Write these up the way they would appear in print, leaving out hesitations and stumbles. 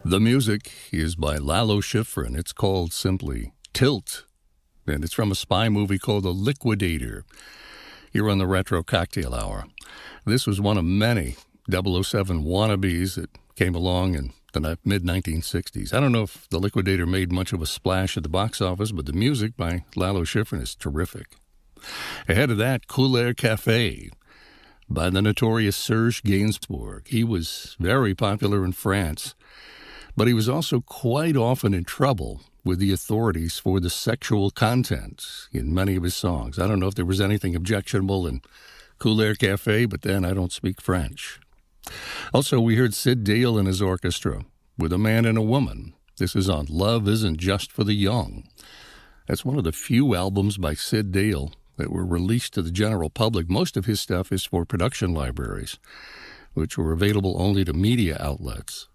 The music is by Lalo Schifrin. It's called simply Tilt, and it's from a spy movie called The Liquidator. Here on the Retro Cocktail Hour. This was one of many 007 wannabes that came along in the mid-1960s. I don't know if The Liquidator made much of a splash at the box office, but the music by Lalo Schifrin is terrific. Ahead of that, Cool Air Cafe by the notorious Serge Gainsbourg. He was very popular in France, but he was also quite often in trouble with the authorities for the sexual content in many of his songs. I don't know if there was anything objectionable in Cool Air Cafe, but then I don't speak French. Also, we heard Sid Dale and his orchestra with A Man and a Woman. This is on Love Isn't Just for the Young. That's one of the few albums by Sid Dale that were released to the general public. Most of his stuff is for production libraries, which were available only to media outlets.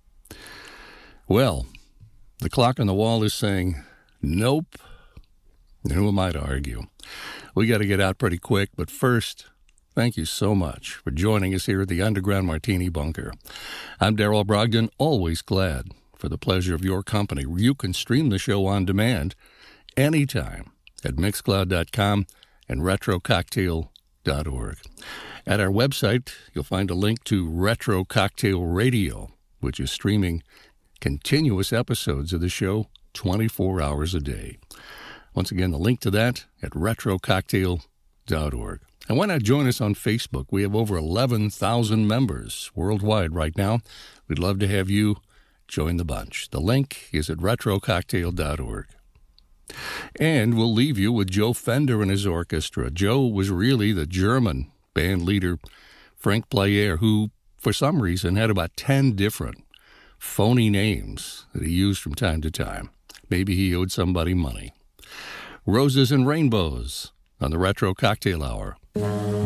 Well, the clock on the wall is saying, nope. And who am I to argue? We got to get out pretty quick, but first, thank you so much for joining us here at the Underground Martini Bunker. I'm Darrell Brogdon, always glad for the pleasure of your company. You can stream the show on demand anytime at Mixcloud.com and RetroCocktail.org. At our website, you'll find a link to Retro Cocktail Radio, which is streaming continuous episodes of the show 24 hours a day. Once again, the link to that at RetroCocktail.org. And why not join us on Facebook? We have over 11,000 members worldwide right now. We'd love to have you join the bunch. The link is at RetroCocktail.org. And we'll leave you with Joe Fender and his orchestra. Joe was really the German band leader, Frank Player, who, for some reason, had about 10 different phony names that he used from time to time. Maybe he owed somebody money. Roses and Rainbows on the Retro Cocktail Hour.